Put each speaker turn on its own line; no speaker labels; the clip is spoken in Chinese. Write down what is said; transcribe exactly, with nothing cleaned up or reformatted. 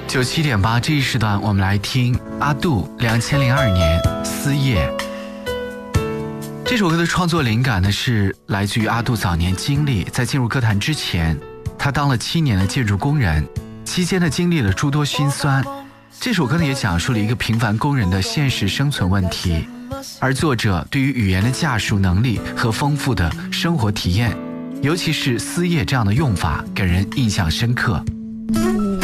九七点八这一时段，我们来听阿杜两千零二年《思夜》。这首歌的创作灵感呢，是来自于阿杜早年经历。在进入歌坛之前，他当了七年的建筑工人，期间呢经历了诸多辛酸。这首歌呢也讲述了一个平凡工人的现实生存问题，而作者对于语言的驾术能力和丰富的生活体验，尤其是思夜这样的用法，给人印象深刻。